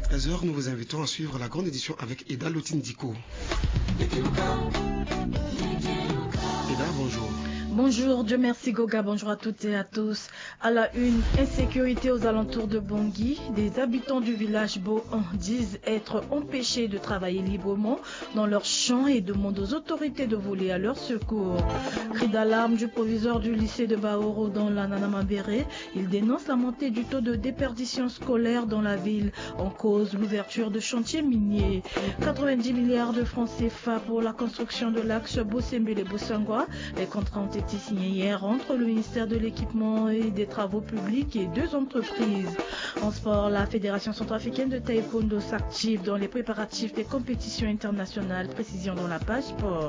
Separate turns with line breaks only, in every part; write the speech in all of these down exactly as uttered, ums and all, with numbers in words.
treize heures, nous vous invitons à suivre la grande édition avec Eda Lotindiko. Eda, bonjour.
Bonjour, Dieu merci Goga, bonjour à toutes et à tous. À la une, insécurité aux alentours de Bangui. Des habitants du village Bohan disent être empêchés de travailler librement dans leurs champs et demandent aux autorités de voler à leur secours. Cri d'alarme du proviseur du lycée de Baoro dans la Nanamabéré. Il dénonce la montée du taux de déperdition scolaire dans la ville. En cause, l'ouverture de chantiers miniers. quatre-vingt-dix milliards de francs C F A pour la construction de l'axe Bosembele-Bosangwa. Les contrats ont été signé hier entre le ministère de l'Équipement et des Travaux publics et deux entreprises. En sport, la Fédération centrafricaine de taekwondo s'active dans les préparatifs des compétitions internationales. Précision dans la page sport.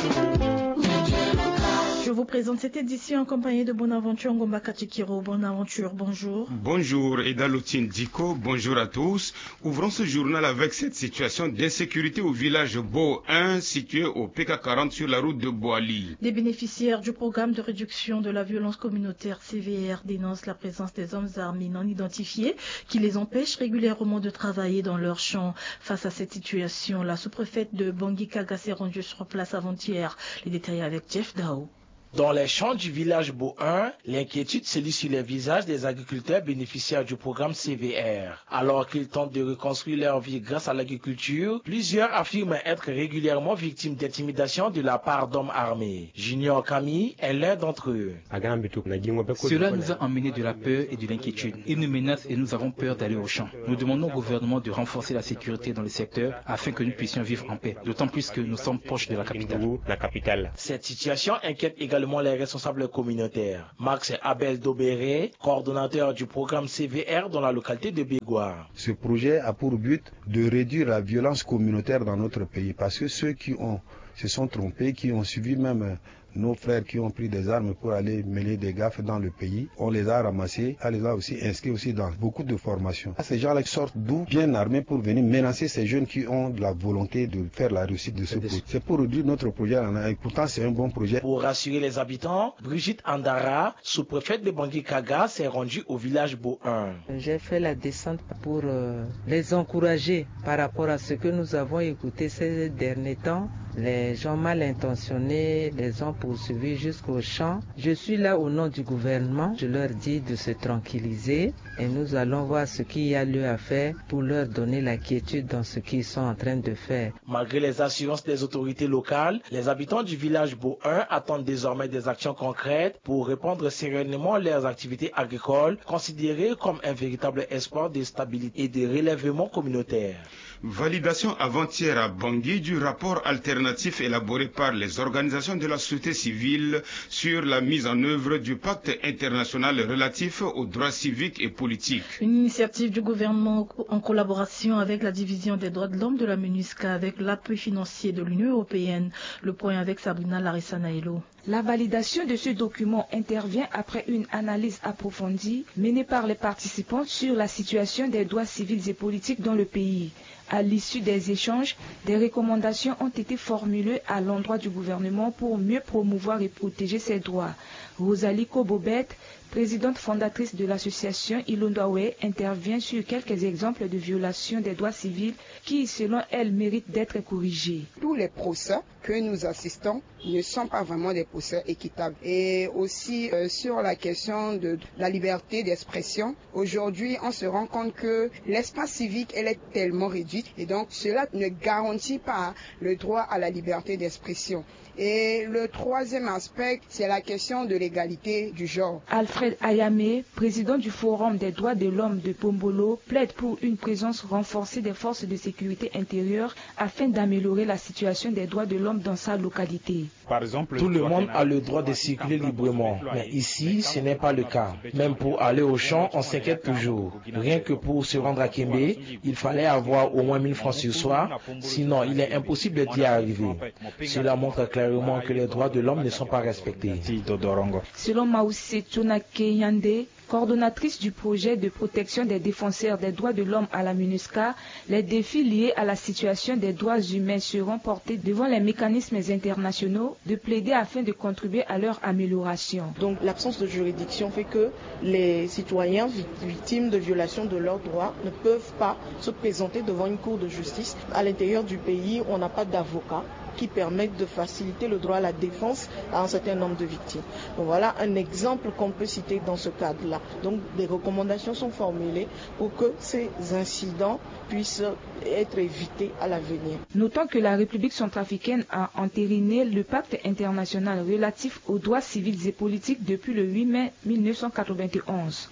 Je vous présente cette édition en compagnie de Bonaventure Ngomba Katikiro. Bonaventure, bonjour.
Bonjour Eda Lotindiko, bonjour à tous. Ouvrons ce journal avec cette situation d'insécurité au village Bo un situé au P K quarante sur la route de Boali.
Les bénéficiaires du programme de réduction de la violence communautaire C V R dénoncent la présence des hommes armés non identifiés qui les empêchent régulièrement de travailler dans leurs champs. Face à cette situation, la sous-préfète de Bangui Kaga s'est rendue sur place avant-hier. Les détails avec Jeff Dao.
Dans les champs du village Bo un, l'inquiétude se lit sur les visages des agriculteurs bénéficiaires du programme C V R. Alors qu'ils tentent de reconstruire leur vie grâce à l'agriculture, plusieurs affirment être régulièrement victimes d'intimidation de la part d'hommes armés. Junior Kami est l'un d'entre eux.
Cela nous a emmené de la peur et de l'inquiétude. Ils nous menacent et nous avons peur d'aller au champ. Nous demandons au gouvernement de renforcer la sécurité dans le secteur afin que nous puissions vivre en paix, d'autant plus que nous sommes proches de la capitale.
Cette situation inquiète également les responsables communautaires. Max Abel Dobéré, coordonnateur du programme C V R dans la localité de Bégouar.
Ce projet a pour but de réduire la violence communautaire dans notre pays parce que ceux qui ont, se sont trompés, qui ont suivi même nos frères qui ont pris des armes pour aller mener des gaffes dans le pays, on les a ramassés, on les a aussi inscrits aussi dans beaucoup de formations. Ces gens-là sortent d'où bien armés pour venir menacer ces jeunes qui ont la volonté de faire la réussite de ce projet. C'est pour réduire notre projet et pourtant c'est un bon projet.
Pour rassurer les habitants, Brigitte Andara, sous-préfète de Bangui Kaga, s'est rendue au village Bo un.
J'ai fait la descente pour euh, les encourager par rapport à ce que nous avons écouté ces derniers temps. Les gens mal intentionnés les ont poursuivis jusqu'au champ. Je suis là au nom du gouvernement. Je leur dis de se tranquilliser et nous allons voir ce qu'il y a lieu à faire pour leur donner la quiétude dans ce qu'ils sont en train de faire.
Malgré les assurances des autorités locales, les habitants du village Bo un attendent désormais des actions concrètes pour répandre sereinement leurs activités agricoles, considérées comme un véritable espoir de stabilité et de relèvement communautaire.
Validation avant-hier à Bangui du rapport alternatif élaboré par les organisations de la société civile sur la mise en œuvre du pacte international relatif aux droits civiques et politiques.
Une initiative du gouvernement en collaboration avec la division des droits de l'homme de la MINUSCA avec l'appui financier de l'Union européenne. Le point avec Sabrina Larissa Nailo.
La validation de ce document intervient après une analyse approfondie menée par les participants sur la situation des droits civils et politiques dans le pays. À l'issue des échanges, des recommandations ont été formulées à l'endroit du gouvernement pour mieux promouvoir et protéger ces droits. Rosalie Kobobet, présidente fondatrice de l'association Ilondawe, intervient sur quelques exemples de violations des droits civils qui, selon elle, méritent d'être corrigés.
Tous les procès que nous assistons ne sont pas vraiment des procès équitables. Et aussi euh, sur la question de la liberté d'expression, aujourd'hui on se rend compte que l'espace civique elle est tellement réduite et donc cela ne garantit pas le droit à la liberté d'expression. Et le troisième aspect, c'est la question de l'égalité du genre.
Alfred Ayame, président du Forum des droits de l'homme de Pombolo, plaide pour une présence renforcée des forces de sécurité intérieure afin d'améliorer la situation des droits de l'homme dans sa localité.
Par exemple, tout le monde a le droit de circuler librement, mais ici, ce n'est pas le cas. Même pour aller au champ, on s'inquiète toujours. Rien que pour se rendre à Kembe, il fallait avoir au moins mille francs sur soi, sinon il est impossible d'y arriver. Cela montre clairement que les droits de l'homme ne sont pas respectés.
Selon Maoussé Tchonake Yande, Coordonnatrice du projet de protection des défenseurs des droits de l'homme à la MINUSCA, les défis liés à la situation des droits humains seront portés devant les mécanismes internationaux de plaider afin de contribuer à leur amélioration.
Donc l'absence de juridiction fait que les citoyens victimes de violations de leurs droits ne peuvent pas se présenter devant une cour de justice. À l'intérieur du pays, on n'a pas d'avocat qui permettent de faciliter le droit à la défense à un certain nombre de victimes. Donc voilà un exemple qu'on peut citer dans ce cadre-là. Donc des recommandations sont formulées pour que ces incidents puissent être évités à l'avenir.
Notons que la République centrafricaine a entériné le pacte international relatif aux droits civils et politiques depuis le huit mai mille neuf cent quatre-vingt-onze.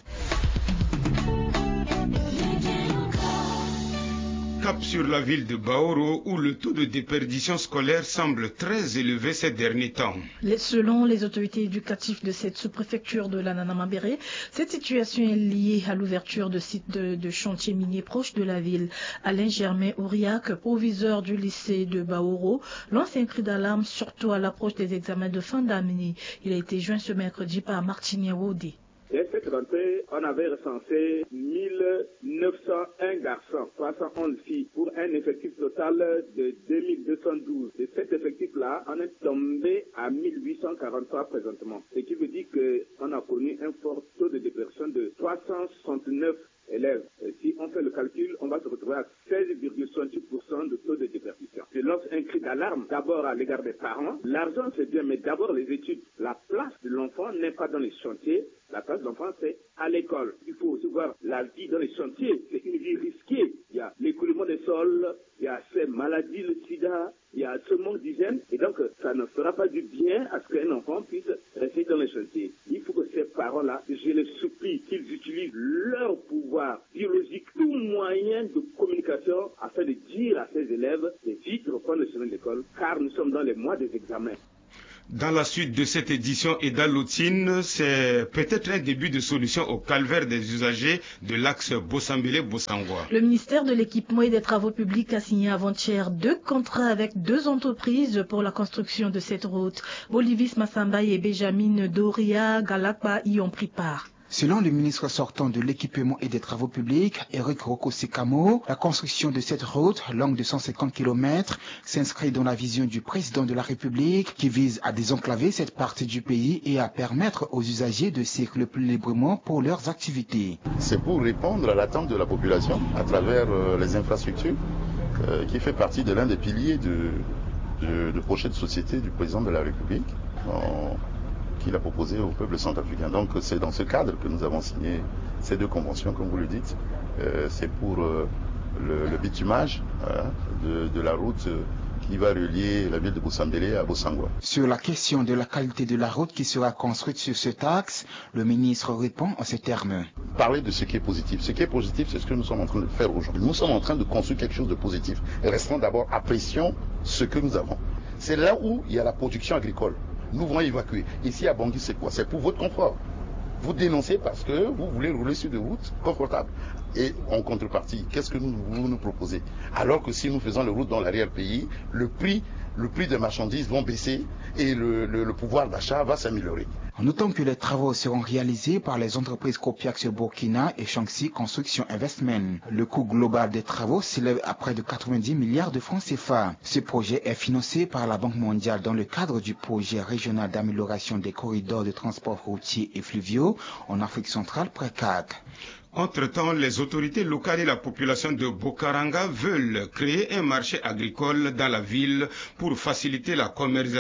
Cap sur la ville de Baoro où le taux de déperdition scolaire semble très élevé ces derniers temps.
Les, selon les autorités éducatives de cette sous-préfecture de l'Anana-Mabéré, cette situation est liée à l'ouverture de sites de, de chantiers miniers proches de la ville. Alain Germain Auriac, proviseur du lycée de Baoro, lance un cri d'alarme surtout à l'approche des examens de fin d'année. Il a été joint ce mercredi par Martinier Wodi.
Dès cette rentrée, on avait recensé mille neuf cent un garçons, trois cent onze filles, pour un effectif total de deux mille deux cent douze. De cet effectif-là, on est tombé à mille huit cent quarante-trois présentement. Ce qui veut dire qu'on a connu un fort taux de déperdition de trois cent soixante-neuf élèves. Et si on fait le calcul, on va se retrouver à seize virgule soixante-huit pour cent de taux de déperdition. Je lance un cri d'alarme d'abord à l'égard des parents. L'argent c'est bien, mais d'abord les études. La place de l'enfant n'est pas dans les chantiers. La place de l'enfant c'est à l'école. Il faut aussi voir la vie dans les chantiers. C'est une vie risquée. Il y a l'écoulement des sols, il y a ces maladies, le sida, il y a ce manque d'hygiène. Et donc, ça ne fera pas du bien à ce qu'un enfant puisse rester dans les chantiers. Il faut que ces parents-là, je les supplie qu'ils utilisent leur pouvoir biologique, tout moyen de communication afin de dire à ces élèves de vite reprendre le chemin de l'école, car nous sommes dans les mois des examens.
Dans la suite de cette édition, Eda Lotine, c'est peut-être un début de solution au calvaire des usagers de l'axe Bossambélé-Bossangwa.
Le ministère de l'Équipement et des Travaux Publics a signé avant-hier deux contrats avec deux entreprises pour la construction de cette route. Bolivis Massamba et Benjamin Doria Galakba y ont pris part.
Selon le ministre sortant de l'Équipement et des Travaux Publics, Eric Roko-Sekamo, la construction de cette route, longue de cent cinquante kilomètres, s'inscrit dans la vision du président de la République qui vise à désenclaver cette partie du pays et à permettre aux usagers de circuler plus librement pour leurs activités.
C'est pour répondre à l'attente de la population à travers euh, les infrastructures, euh, qui fait partie de l'un des piliers de, de, de projet de société du président de la République. En, qu'il a proposé au peuple centrafricain. Donc c'est dans ce cadre que nous avons signé ces deux conventions, comme vous le dites. Euh, c'est pour euh, le, le bitumage euh, de, de la route euh, qui va relier la ville de Bossambélé à Bossangwa.
Sur la question de la qualité de la route qui sera construite sur cet axe, le ministre répond en ces termes.
Parler de ce qui est positif. Ce qui est positif, c'est ce que nous sommes en train de faire aujourd'hui. Nous sommes en train de construire quelque chose de positif. Et restons d'abord, apprécions ce que nous avons. C'est là où il y a la production agricole. Nous voulons évacuer. Ici à Bangui, c'est quoi? C'est pour votre confort. Vous dénoncez parce que vous voulez rouler sur des routes confortables. Et en contrepartie, qu'est-ce que nous, vous nous proposez? Alors que si nous faisons les routes dans l'arrière-pays, le prix, le prix des marchandises vont baisser et le, le, le pouvoir d'achat va s'améliorer.
Notons que les travaux seront réalisés par les entreprises Copiax Burkina et Shaanxi Construction Investment. Le coût global des travaux s'élève à près de quatre-vingt-dix milliards de francs C F A. Ce projet est financé par la Banque mondiale dans le cadre du projet régional d'amélioration des corridors de transport routier et fluviaux en Afrique centrale, PRECAC.
Entre-temps, les autorités locales et la population de Bokaranga veulent créer un marché agricole dans la ville pour faciliter la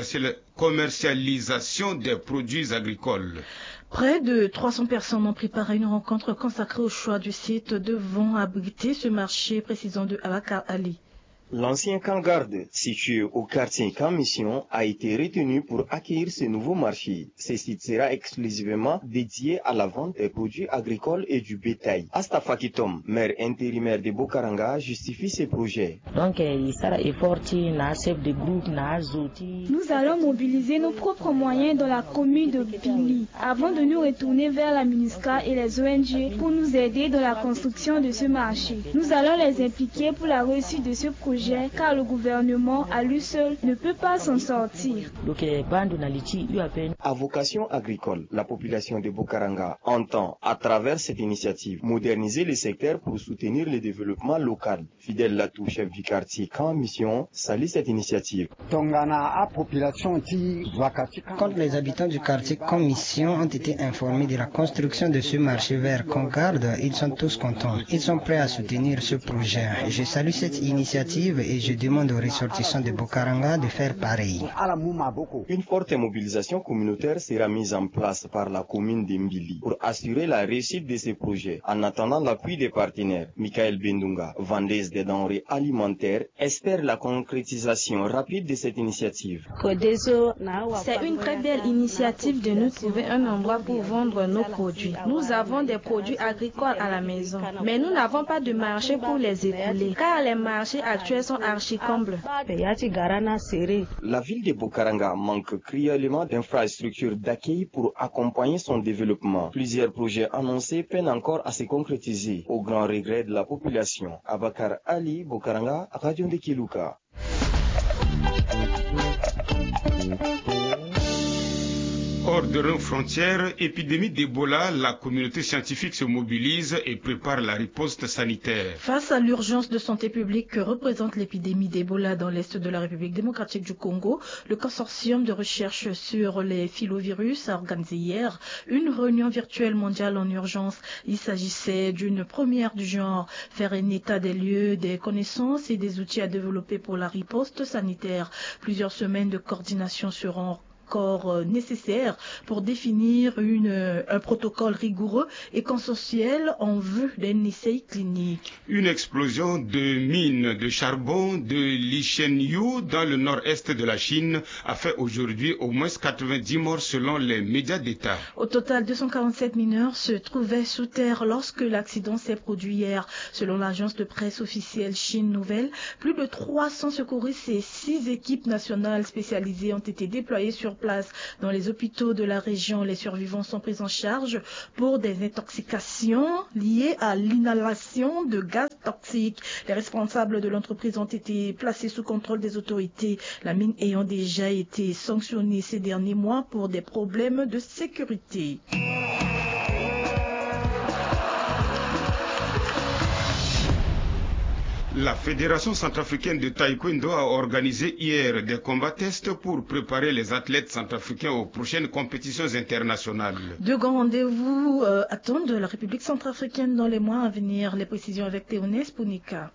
commercialisation des produits agricoles.
Près de trois cents personnes ont pris part à une rencontre consacrée au choix du site devant abriter ce marché, précisant de Abakar Ali.
L'ancien camp garde, situé au quartier Camp Mission, a été retenu pour accueillir ce nouveau marché. Ce site sera exclusivement dédié à la vente des produits agricoles et du bétail. Astafa Kitom, maire intérimaire de Bokaranga, justifie ce projet.
Donc,
nous allons mobiliser nos propres moyens dans la commune de Bili avant de nous retourner vers la MINUSCA et les O N G pour nous aider dans la construction de ce marché. Nous allons les impliquer pour la réussite de ce projet projet car le gouvernement à lui seul ne peut pas s'en sortir.
À vocation agricole, la population de Bokaranga entend, à travers cette initiative, moderniser les secteurs pour soutenir le développement local. Fidèle Latou, chef du quartier Camp Mission, salue cette initiative.
Quand les habitants du quartier Camp Mission ont été informés de la construction de ce marché vert Concarde, ils sont tous contents. Ils sont prêts à soutenir ce projet. Je salue cette initiative et je demande aux ressortissants de Bokaranga de faire pareil.
Une forte mobilisation communautaire sera mise en place par la commune d'Mbili pour assurer la réussite de ces projets. En attendant l'appui des partenaires, Michael Bendunga, vendeuse des denrées alimentaires, espère la concrétisation rapide de cette initiative.
C'est une très belle initiative de nous trouver un endroit pour vendre nos produits. Nous avons des produits agricoles à la maison, mais nous n'avons pas de marché pour les écouler, car les marchés actuels sont archi-combles.
La ville de Bokaranga manque cruellement d'infrastructures d'accueil pour accompagner son développement. Plusieurs projets annoncés peinent encore à se concrétiser, au grand regret de la population. Abakar Ali, Bokaranga, Radio de Kiluka.
Hors de nos frontières, épidémie d'Ebola, la communauté scientifique se mobilise et prépare la riposte sanitaire.
Face à l'urgence de santé publique que représente l'épidémie d'Ebola dans l'est de la République démocratique du Congo, le consortium de recherche sur les filovirus a organisé hier une réunion virtuelle mondiale en urgence. Il s'agissait d'une première du genre, faire un état des lieux, des connaissances et des outils à développer pour la riposte sanitaire. Plusieurs semaines de coordination seront encore nécessaire pour définir une, un protocole rigoureux et consensuel en vue d'un essai clinique.
Une explosion de mines de charbon de Lishenyu dans le nord-est de la Chine a fait aujourd'hui au moins quatre-vingt-dix morts selon les médias d'État.
Au total, deux cent quarante-sept mineurs se trouvaient sous terre lorsque l'accident s'est produit hier. Selon l'agence de presse officielle Chine Nouvelle, plus de trois cents secouristes et six équipes nationales spécialisées ont été déployées sur place dans les hôpitaux de la région. Les survivants sont pris en charge pour des intoxications liées à l'inhalation de gaz toxiques. Les responsables de l'entreprise ont été placés sous contrôle des autorités, la mine ayant déjà été sanctionnée ces derniers mois pour des problèmes de sécurité.
La Fédération centrafricaine de taekwondo a organisé hier des combats tests pour préparer les athlètes centrafricains aux prochaines compétitions internationales.
Deux grands rendez-vous euh, attendent la République centrafricaine dans les mois à venir. Les précisions avec Théonès Pounika.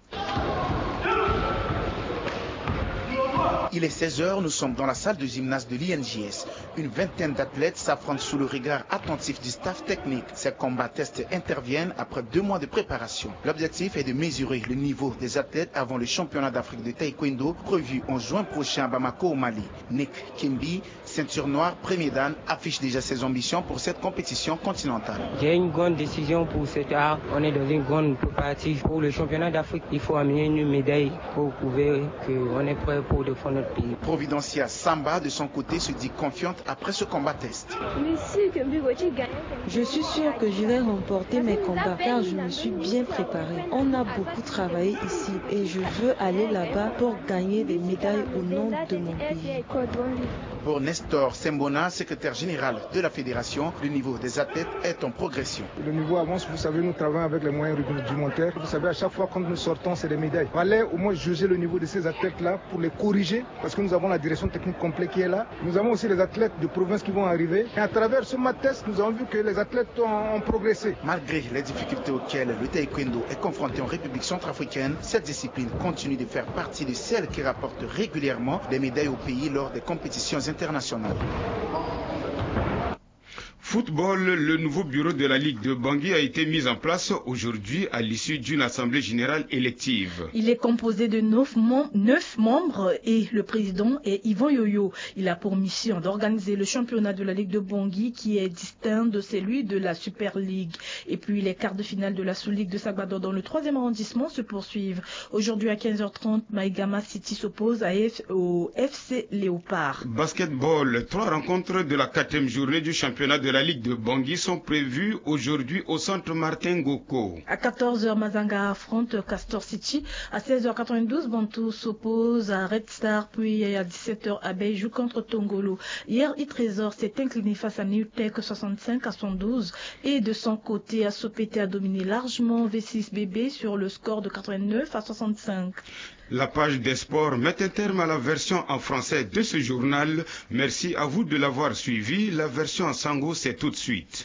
Il est seize heures, nous sommes dans la salle de gymnase de l'I N J S. Une vingtaine d'athlètes s'affrontent sous le regard attentif du staff technique. Ces combats tests interviennent après deux mois de préparation. L'objectif est de mesurer le niveau des athlètes avant le championnat d'Afrique de taekwondo prévu en juin prochain à Bamako au Mali. Nick Kimbi, ceinture noire, premier dan, affiche déjà ses ambitions pour cette compétition continentale.
J'ai une grande décision pour cet art. On est dans une grande préparative pour le championnat d'Afrique. Il faut amener une médaille pour prouver qu'on est prêt pour défendre notre pays.
Providencia Samba, de son côté, se dit confiante après ce combat test.
Je suis sûre que je vais remporter mes combats car je me suis bien préparée. On a beaucoup travaillé ici et je veux aller là-bas pour gagner des médailles au nom de mon pays.
Pour Nestor Sembona, secrétaire général de la fédération, le niveau des athlètes est en progression.
Le niveau avance, vous savez, nous travaillons avec les moyens rudimentaires. Vous savez, à chaque fois quand nous sortons, c'est des médailles. Il fallait au moins juger le niveau de ces athlètes-là pour les corriger, parce que nous avons la direction technique complète qui est là. Nous avons aussi les athlètes de province qui vont arriver. Et à travers ce match test, nous avons vu que les athlètes ont, ont progressé.
Malgré les difficultés auxquelles le taekwondo est confronté en République centrafricaine, cette discipline continue de faire partie de celles qui rapportent régulièrement des médailles au pays lors des compétitions internationales.
Football, le nouveau bureau de la Ligue de Bangui a été mis en place aujourd'hui à l'issue d'une assemblée générale élective.
Il est composé de neuf, mem- neuf membres et le président est Yvan Yoyo. Il a pour mission d'organiser le championnat de la Ligue de Bangui qui est distinct de celui de la Super League. Et puis les quarts de finale de la sous-ligue de Sagbado dans le troisième arrondissement se poursuivent. Aujourd'hui à quinze heures trente, Maïgama City s'oppose à F- au F C Léopard.
Basketball, trois rencontres de la quatrième journée du championnat de la la Ligue de Bangui sont prévus aujourd'hui au centre Martin Goko.
À quatorze heures, Mazanga affronte Castor City. À seize heures quatre-vingt-douze, Bantou s'oppose à Red Star. Puis à dix-sept heures, Abeille joue contre Tongolo. Hier, I-Trésor s'est incliné face à Newtech soixante-cinq à cent douze. Et de son côté, Asopété a dominé largement V six B B sur le score de quatre-vingt-neuf à soixante-cinq.
La page des sports met un terme à la version en français de ce journal. Merci à vous de l'avoir suivi. La version en sango, c'est tout de suite.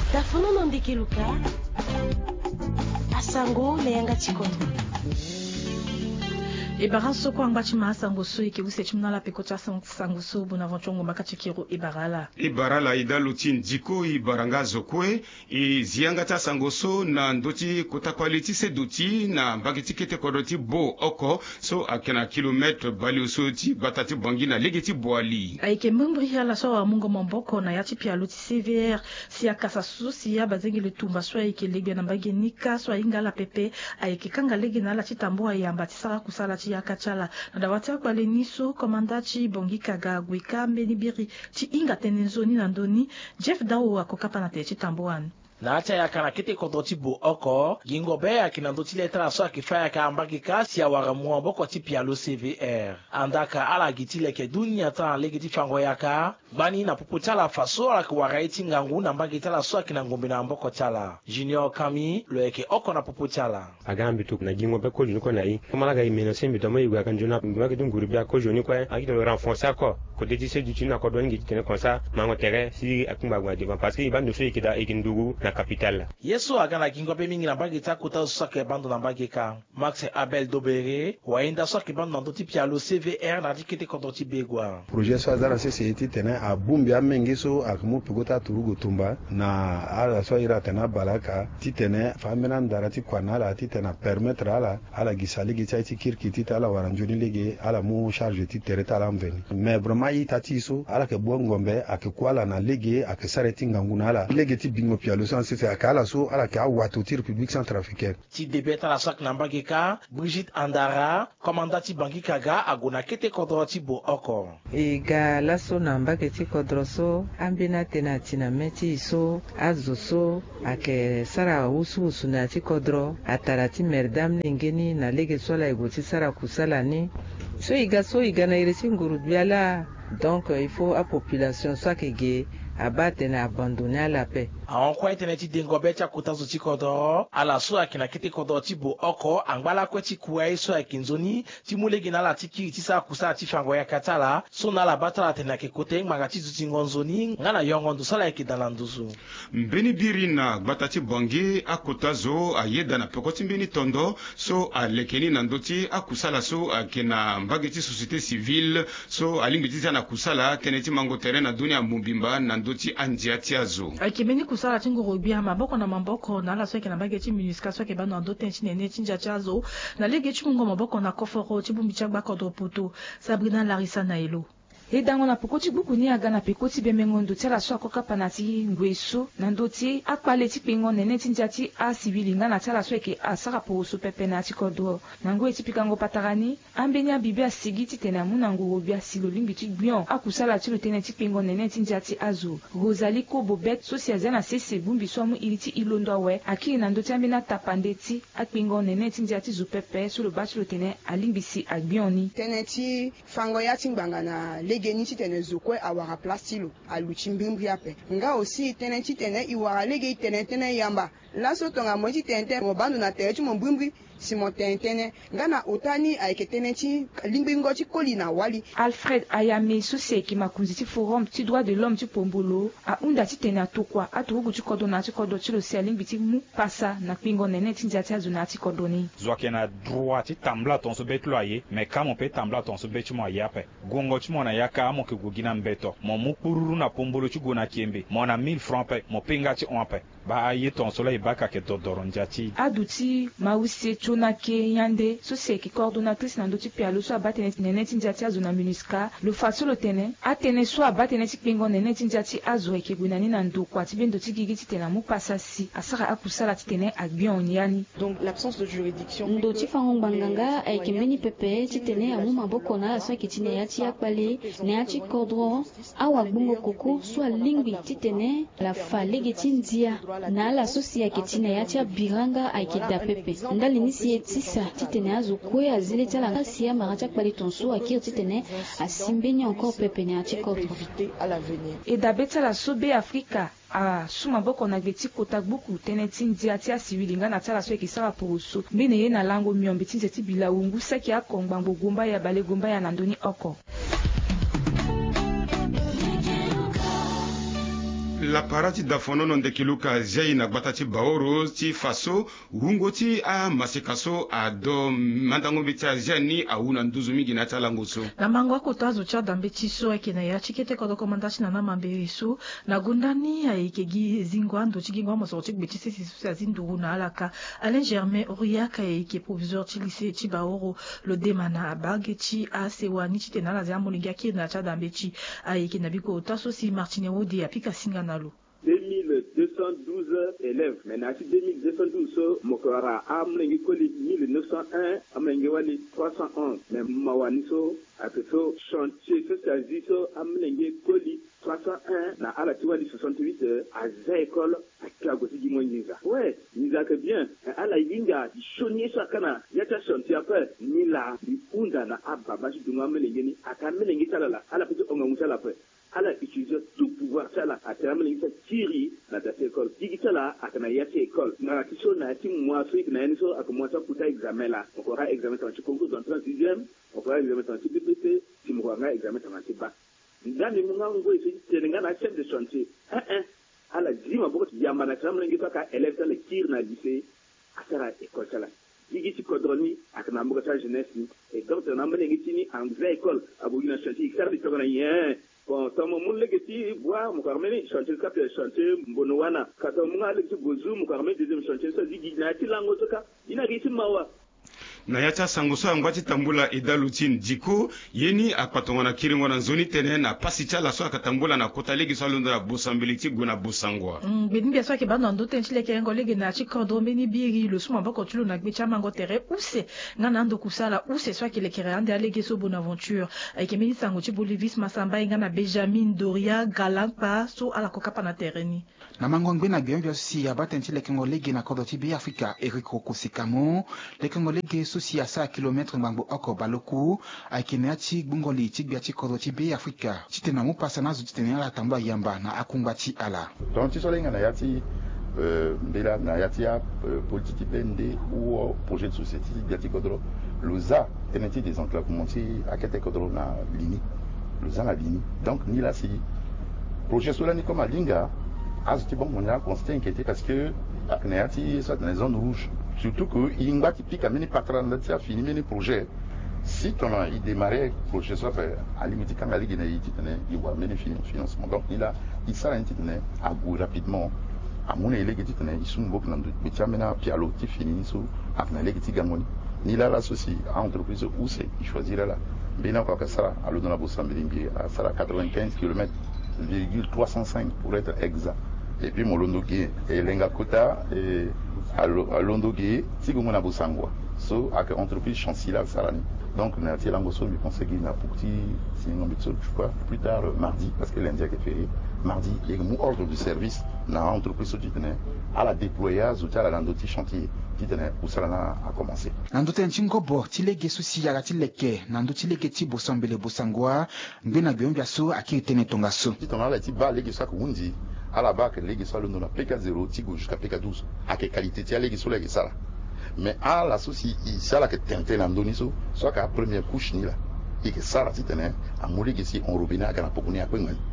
Ebara soko angbachi masango so ikebuse chimna la pekocha sango so bonaventure makachikiro ibarala.
Ibarala ida lutin diko ibaranga zokwe e zianga ta sango so na ndoti kota quality se duti na bageti kete kodoti bo oko so akena kilometre bali usoti batati bangi na legeti boali.
Aike membri ya la so wa mungo mamboko na yati pia luti C V R si akasa so si ya bazengi le tumba so aike lege na bagi nika so ingala pepe aike kanga lege na la chitambo ya mbatisara kusala ya kachala na dawati kwa leniso komandachi bongi kaga gweka menibiri chi inga tenenzoni na ndoni Jeff Dawo akokapa na techi tamboan
na acha ya kana kete kodoti bo oko gingo be akina ndoti letra so akifaya ka ambaki kasi ya waramu boko tipi ya lo C V R andaka ala gitile ke dunia ta legiti fango yaka bani na puputala faso ala kwa raiti ngangu na mbaki tala so akina ngombe na mboko tala Junior Kami lo eke oko na puputala
agambi tu na gingo be ko juni ko nai komala ga imeno sembi to mai ga kanjuna mbaki dunguru bia ko juni ko akito le renforcer ko ko dedi se du tuna ko don ngi tene comme ça mango tere si akumba gwa devant parce que ibando so ikida ikindugu na capitale.
Yesu agana kingope mingi na mbagi ta kuta soke bando na mbagi ka. Max Abel Dobere waenda soke bando na ndoti pia lo C V R na dikete kondoti begwa.
Projet so azara se se eti tene a bumbi a mengi so akmu pigota turugo tumba na ala so ira tena balaka ti tene famena ndara ti kwana la ti tena permettre ala ala gisali gita ti kirki ti ala waranjoni lege ala mu charge ti tereta la mveni. Mais vraiment yi tati so ala ke bongombe akekwala na lege akesareti nganguna ala lege ti bingo pia lo so se akala so ala ka watuti République centrafricaine.
Ti debeta la sak na mbagika Brigitte Andara commandati bangi kaga agona kete kodroti bo oko.
Ega la so na mbageti kodroso ambina tena tina meti so azoso ake sara usu usu na ti kodro atarati merdam ningeni na lege sola egoti sara kusala ni so iga so iga na iresi nguru biala donc il faut à population soit que abate na abandonner la paix.
Awon kwa internet dengo becha kutazo chikodo ala so akina kete kodo tibo oko angbala kweti kuwa so akinzoni timulegi na la tiki tisa kusa tifango ya katala so na la batala tena ke kote magati zutingonzoni ngana yongo ndusala ekidala nduzu
mbeni birina batati bongi akotazo ayeda na pekoti mbeni tondo so alekeni na ndoti akusala so akina mbageti société civile so alimbiti na kusala teneti mango terrain na dunia mubimba na ndoti anjiati azo
akimeni kusala tingo robia maboko na maboko na la soke na bageti minuska soke ba na ndote nchine ne tinja chazo na lege chimungo maboko na koforo chibumbi chagba kodo poto Sabrina Larissa Nailo.
E dango na pokoti buku ni aga na pekoti bemengondo tela so akoka panati ngweso na ndoti akpale ti pengo nene tinjati a civili ngana tela so eke asaka po so pepe na ti kodro na ngwe ti pikango patarani ambenya bibi asigi ti tena muna ngoro bia silo limbi ti gbion akusala ti lo tene ti pengo nene tinjati azo Rosalie ko bobet so si azana sese bumbi so mu iliti ilondo we akiri na ndoti ambena tapande ti akpengo nene tinjati zo pepe so lo ba ti lo tene alimbi si agbion ni
tene ti fango ya tingbanga na geni ti tene zokwe awara plastilo aluchi mbimbri ape nga aussi tene ti tene iwara lege tene tene yamba la so tonga mo ti tene mo bandu na tere ti mo mbimbri si mo tene tene nga na otani ayeke tene ti lingbingo ti koli na wali.
Alfred Ayame sosie ki makunzi ti forum ti droit de l'homme ti pombolo a unda ti tene atokwa aturugu ti kodo na ti kodo ti lo si alingbi ti mu pasa na kpingo nene ti nzia ti azo na ti kodo ni
zo ayeke na droit ti tambla tonso be ti lo aye me ka mo peut tambla tonso be ti mo aye ape gongo ti mo na ya ka mo ke go gi na mbeto mo mu kpururu na pombolo ti go na kiembe mo na mille francs pe mo penga ti on ape ba aye tonso la e ba ka yeke dodoro nzia ti
adu ti mawusie Jonake Yande, Sosie qui coordonnatrice dans d'autres pays, le soit batene nene tinjati azuna MINUSCA, le faso le tene, atene soit batene tikpengo nene tinjati azo eke gunani nando kwa tibendo tikigi titena mu pasasi, asara akusala titene agbion yani.
Donc l'absence de juridiction.
Ndo tifango banganga eke meni pepe titene amu maboko na la soa kitine yati akpale, ne yati kodro, awa bungo koko soit lingui titene la fa legetindia, na la sosia kitine yati biranga eke da pepe. Ndali nisi etisa titene azo kwe azile tala kasi ya maracha akpale tonso akir titene asimbeni encore pepe ne yati kodro.
Et d'abeta la sobe Afrika a suma boko na gbeti kotak buku tenetin diatia siwilinga na tala so ekisara poroso mbene ye na lango myombe tinzeti bila ungu saki akongbango gomba ya bale gomba ya nandoni oko.
La parati dafono non de kiluka zai na batati baoro ti faso rungo ti a masekaso a do mandango betia zani a una nduzu mingi na talango so
na mangwa kotazo cha dambe ti so eke na ya chikete ko dokomandasi na na mamberi so na gundani a ekegi zingwa ndo chigingwa mo so chigbe ti sisi so zindu na alaka Alain Germain Oriaka eke proviseur ti lycée ti baoro le demana abage ti a sewani ti tenala za molinga ki na cha dambe ti a eke na biko taso si Martine Wodi apika singa
deux mille deux cent douze élèves. Maintenant, si deux mille deux cent douze, Mokora Amlengi Koli mille neuf cent un, Amlengi Wali trois cent onze. Mais Mawaniso, Akeso, chantier, Sosiaziso, Amlengi Koli trois cent un, na Alatiwali soixante-huit, à Za école, à Klagosi Gimoninza. Ouais, Niza que bien, à la Yinga, Chonier Sakana, Yata chantier après, Nila, Unda na Abba, Bashi Dunga Melengeni, à Kamelengi Talala, à la petite Ongamusala après. ala utiliser tout pouvoir sala atama ni tiri na ta école digitala atama yati école na tisho na ti moi so na ni so akomo sa kuta examen la on aura examen dans le concours d'entrée en sixième on aura examen dans le B P C si mo aura examen dans le bac ndani mo ngo isi tenga na chef de chantier hein hein ala zima boko yamba na tama ngi ka élève dans le tir na lycée atara école sala digiti kodroni akana mo ta jeunesse et donc na mo ngi tini en école abugina chantier xarbi to na yen bon tamo mun legeti bois mu karmeni chantier cap chantier mbono wana kata mun legeti bozu mu karmeni deuxième chantier ça digi na ti lango toka ina gisi mawa
na yata sangoso angwati tambula idalutin diko yeni apatonga na kiringo na zoni tene na pasicha la so akatambula na kota legi so londo na bosambiliti guna bosangwa
mm beni biaso ke bando ndo tenchile ke ngo legi na chi kodro meni biri le suma bako tulo na gbecha mango tere use ngana ndo kusala use so ke le kere ande alege so bonaventure ke meni sango chi bolivis masamba ngana Benjamin Doria Galampa so ala kokapa na tereni
na mango ngena bien bien si abatentile ke ngo legi na kodo ti bi Afrika Eriko Kosikamo le ke ngo legi si à ça kilomètres mambo oko baloku aikineati bungoli tibia ti kodo ti be Afrika titena mu pasana zu titena la tamba yamba na akumbati ala
donc ti solenga na yati euh bela na yati ya politique pende ou projet de société tibia ti kodro luza teneti des enclavements ti akete kodro na lini luza na lini donc ni la si projet solani comme alinga azuti bon on a constat inquiété parce que akneati soit dans les zones rouges. Surtout que il y a typique à mener patron de fini mener projet. Si on a démarré projet soit à limite quand la ligue il va mener financement. Donc il a il s'est rendu à goût rapidement. À mon élève qui tenait ils sont beaucoup dans d'autres métiers maintenant puis à l'autre fini sous à la ligue qui gagne. Ni là l'associé à entreprise où c'est il choisira là. Bien encore que ça à l'eau dans la bourse à ça quatre-vingt-quinze kilomètres virgule trois cent cinq pour être exact. Et puis mon londogué et l'engakota et à londogué si vous m'en bosangwa so avec entreprise chancelier salani donc na ti langoso mi pensais qu'il n'a pour ti c'est un métier je crois plus tard mardi parce que lundi est férié mardi il y a un ordre de service na entreprise qui tenait à la déployage ou à la landoti chantier qui tenait où ça a commencé
nandote nchingo bo ti lege susi ya ti leke nandoti leke ti bosambele bosangwa ngena biombi aso akitene tongaso
ti tona la ti ba lege sa kundi à la base les soit le nom P K zéro tigo jusqu'à P K douze à quelle qualité tu as les sur les ça mais à la souci ici à la que tenter l'andoniso soit qu'à première couche ni là et que ça la titane à mourir ici on robinet à la pokoni à quoi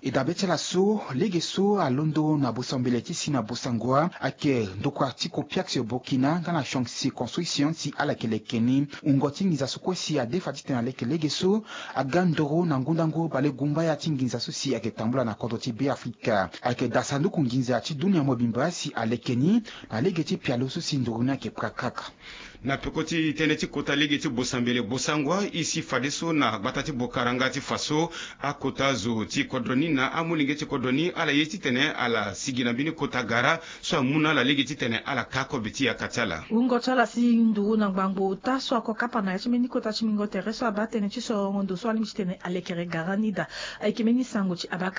e dabete la so lege so alondo na bosambele ti si na bosangwa ake ndoko artiko piaxe Burkina ngana shongsi construction si ala kelekeni ungoti ngiza so kwesi a defa titena leke lege so agandoro na ngundango bale gumba ya tinginza so si ake tambula na kodo ti be Afrika ake dasandu kunginza ti dunia mobimba si alekeni na lege ti pialo so si ndoruna ke prakaka
na pekoti teneti kota lege ti bosambele bosangwa isi fadeso na batati bokaranga ti faso a kota zo ti kodroni na amulinge ti kodroni ala yeti tene ala sigina bini kota gara so amuna la lege ti tene ala kako beti ya katala
ungo chala si ndu na gbangbo ta so ko kapana ya chimeni kota chimingo tere so abatene ti so ngondo so alimchi tene alekere garanida aikimeni sango ti abaka